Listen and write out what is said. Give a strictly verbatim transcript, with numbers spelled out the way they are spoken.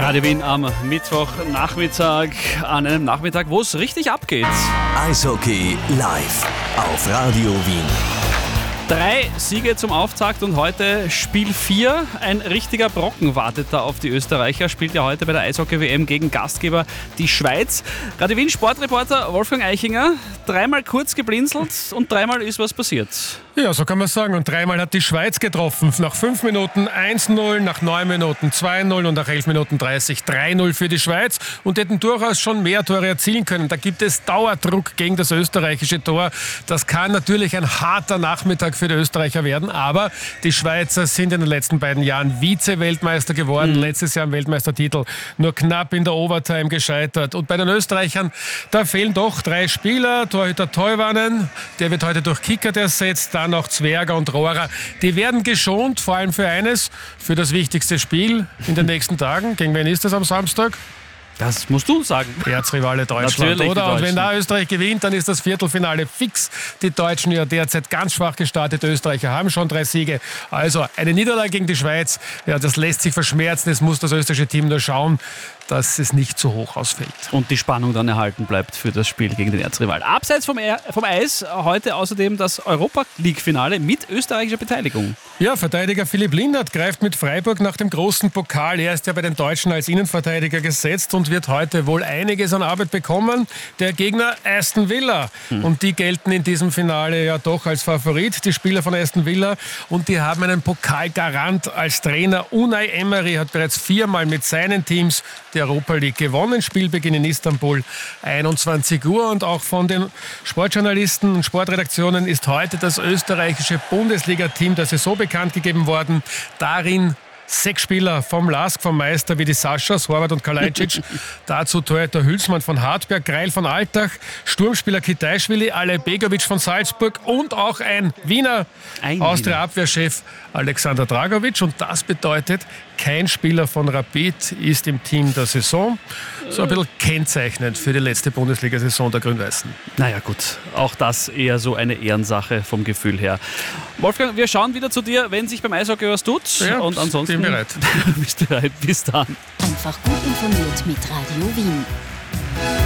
Radio Wien am Mittwochnachmittag, an einem Nachmittag, wo es richtig abgeht. Eishockey live auf Radio Wien. Drei Siege zum Auftakt und heute Spiel vier. Ein richtiger Brocken wartet da auf die Österreicher. Spielt ja heute bei der Eishockey-W M gegen Gastgeber die Schweiz. Radio Wien Sportreporter Wolfgang Eichinger, dreimal kurz geblinzelt und dreimal ist was passiert. Ja, so kann man sagen. Und dreimal hat die Schweiz getroffen. Nach fünf Minuten eins null, nach neun Minuten zwei null und nach elf Minuten dreißig drei null für die Schweiz. Und hätten durchaus schon mehr Tore erzielen können. Da gibt es Dauerdruck gegen das österreichische Tor. Das kann natürlich ein harter Nachmittag für die Österreicher werden. Aber die Schweizer sind in den letzten beiden Jahren Vize-Weltmeister geworden. Mhm. Letztes Jahr im Weltmeistertitel nur knapp in der Overtime gescheitert. Und bei den Österreichern, da fehlen doch drei Spieler. Torhüter Teuvanen, der wird heute durch Kickert ersetzt. Dann noch Zwerger und Rohrer. Die werden geschont, vor allem für eines, für das wichtigste Spiel in den nächsten Tagen. Gegen wen ist das am Samstag? Das musst du sagen. Erzrivale Deutschland, Natürlich oder? Und wenn da Deutschen. Österreich gewinnt, dann ist das Viertelfinale fix. Die Deutschen ja derzeit ganz schwach gestartet. Die Österreicher haben schon drei Siege. Also eine Niederlage gegen die Schweiz, ja, das lässt sich verschmerzen. Es muss das österreichische Team nur schauen, dass es nicht so hoch ausfällt. Und die Spannung dann erhalten bleibt für das Spiel gegen den Erzrival. Abseits vom, er- vom Eis heute außerdem das Europa-League-Finale mit österreichischer Beteiligung. Ja, Verteidiger Philipp Lindert greift mit Freiburg nach dem großen Pokal. Er ist ja bei den Deutschen als Innenverteidiger gesetzt und wird heute wohl einiges an Arbeit bekommen. Der Gegner Aston Villa. Hm. Und die gelten in diesem Finale ja doch als Favorit, die Spieler von Aston Villa. Und die haben einen Pokalgarant als Trainer. Unai Emery hat bereits viermal mit seinen Teams die Europa League gewonnen. Spielbeginn in Istanbul einundzwanzig Uhr. Und auch von den Sportjournalisten und Sportredaktionen ist heute das österreichische Bundesliga-Team der Saison bekannt gegeben worden. Darin sechs Spieler vom Lask, vom Meister, wie die Saschas, Horvath und Kalajdzic. Dazu Torhüter Hülsmann von Hartberg, Greil von Altach, Sturmspieler Kitaischwili, Alej Begovic von Salzburg und auch ein Wiener Austria-Abwehrchef Alexander Dragovic. Und das bedeutet, kein Spieler von Rapid ist im Team der Saison. So ein bisschen kennzeichnend für die letzte Bundesliga-Saison der Grün-Weißen. Naja gut, auch das eher so eine Ehrensache vom Gefühl her. Wolfgang, wir schauen wieder zu dir, wenn sich beim Eishockey was tut. Ja, und ansonsten bin bereit. bist bereit. Bis dann. Einfach gut informiert mit Radio Wien.